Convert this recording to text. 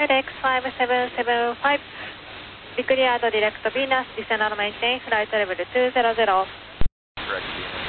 FedEx5775, be cleared direct Venus, descend on maintain, flight level 200. Correct, Venus.